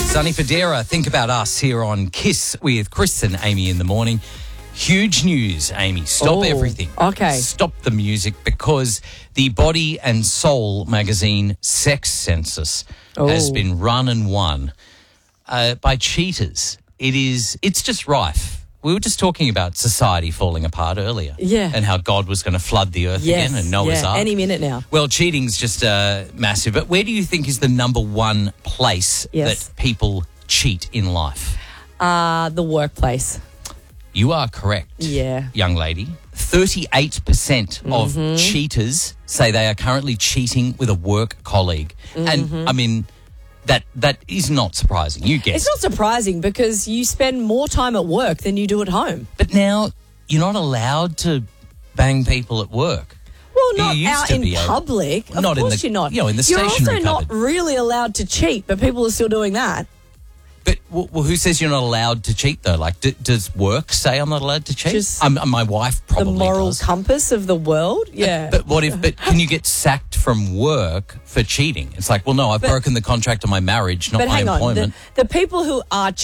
Sunny Federa, Think About Us here on KISS with Chris and Amy in the morning. Huge news, Amy. Stop everything. Okay. Stop the music because the Body and Soul magazine sex census has been run and won by cheaters. It's just rife. We were just talking about society falling apart earlier. Yeah. And how God was going to flood the earth again and Noah's Ark. Any minute now. Well, cheating's just massive. But where do you think is the number one place that people cheat in life? The workplace. You are correct, young lady. 38% of cheaters say they are currently cheating with a work colleague. And, I mean, that is not surprising. You guessed. It's not surprising because you spend more time at work than you do at home. But now you're not allowed to bang people at work. Well, not out in public. Of course you're not. You know, in the You're stationery also cupboard. not really allowed to cheat, but people are still doing that. But well, who says you're not allowed to cheat, though? Like, does work say I'm not allowed to cheat? Just my wife probably the moral does. compass of the world? Yeah. But what if? But can you get sacked from work for cheating? It's like, well, no, I've broken the contract of my marriage, not but my hang employment. on, the people who are